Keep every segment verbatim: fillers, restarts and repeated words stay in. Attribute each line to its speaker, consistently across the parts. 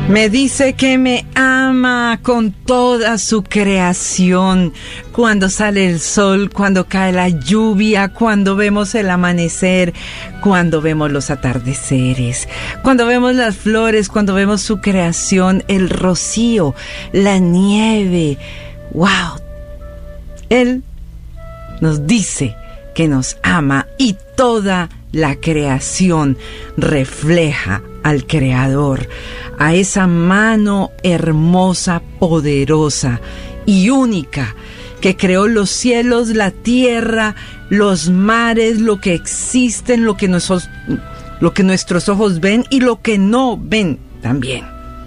Speaker 1: Me dice que me ama con toda su creación. Cuando sale el sol, cuando cae la lluvia, cuando vemos el amanecer, cuando vemos los atardeceres, cuando vemos las flores, cuando vemos su creación, el rocío, la nieve. ¡Wow! Él nos dice que nos ama y toda la creación refleja al Creador, a esa mano hermosa, poderosa y única que creó los cielos, la tierra, los mares, lo que existen, lo que nuestros, lo que nuestros ojos ven y lo que no ven también.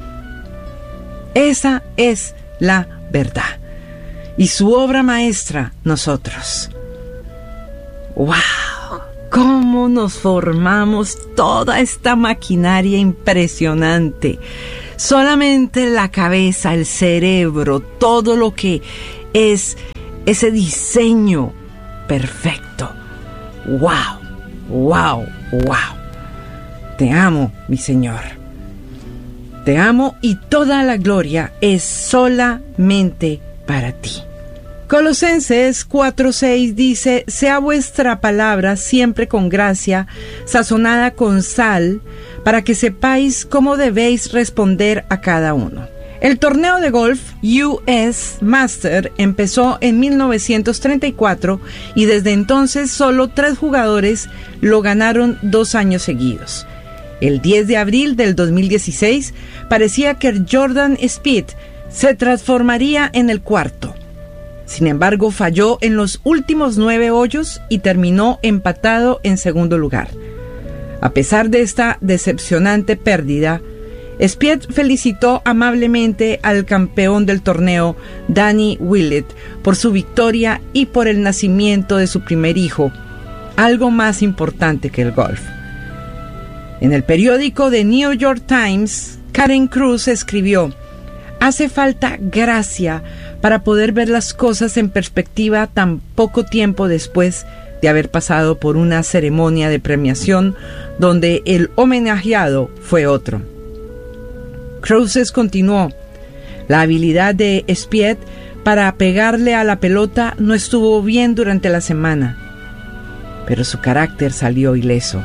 Speaker 1: Esa es la verdad. Y su obra maestra, nosotros. ¡Wow! ¿Cómo nos formamos toda esta maquinaria impresionante? Solamente la cabeza, el cerebro, todo lo que es ese diseño perfecto. ¡Wow! ¡Wow! ¡Wow! Te amo, mi Señor. Te amo y toda la gloria es solamente para ti. Colosenses cuatro seis dice: sea vuestra palabra siempre con gracia, sazonada con sal, para que sepáis cómo debéis responder a cada uno. El torneo de golf U S Master empezó en mil novecientos treinta y cuatro y desde entonces solo tres jugadores lo ganaron dos años seguidos. El diez de abril del dos mil dieciséis parecía que Jordan Spieth se transformaría en el cuarto. Sin embargo, falló en los últimos nueve hoyos y terminó empatado en segundo lugar. A pesar de esta decepcionante pérdida, Spieth felicitó amablemente al campeón del torneo, Danny Willett, por su victoria y por el nacimiento de su primer hijo, algo más importante que el golf. En el periódico The New York Times, Karen Cruz escribió: hace falta gracia para poder ver las cosas en perspectiva tan poco tiempo después de haber pasado por una ceremonia de premiación donde el homenajeado fue otro. Cruces continuó: la habilidad de Spieth para pegarle a la pelota no estuvo bien durante la semana, pero su carácter salió ileso.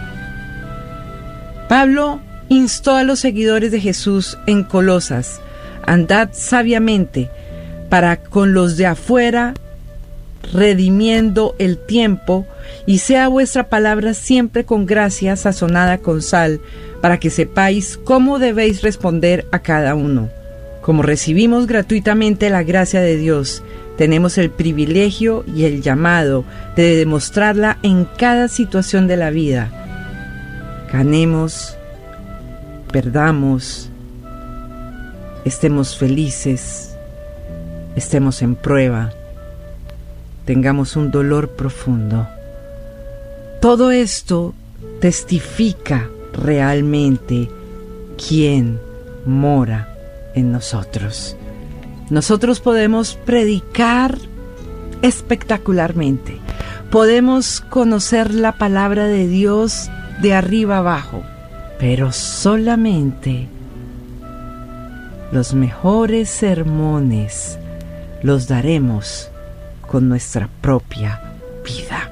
Speaker 1: Pablo instó a los seguidores de Jesús en Colosas: andad sabiamente para con los de afuera, redimiendo el tiempo, y sea vuestra palabra siempre con gracia, sazonada con sal, para que sepáis cómo debéis responder a cada uno. Como recibimos gratuitamente la gracia de Dios, tenemos el privilegio y el llamado de demostrarla en cada situación de la vida. Ganemos, perdamos, estemos felices, estemos en prueba, tengamos un dolor profundo. Todo esto testifica realmente quién mora en nosotros. Nosotros podemos predicar espectacularmente, podemos conocer la palabra de Dios de arriba abajo, pero solamente los mejores sermones los daremos con nuestra propia vida.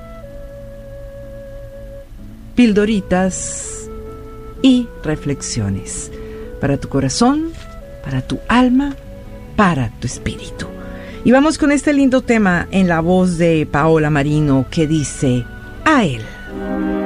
Speaker 1: Pildoritas y reflexiones para tu corazón, para tu alma, para tu espíritu. Y vamos con este lindo tema en la voz de Paola Marino que dice: a él.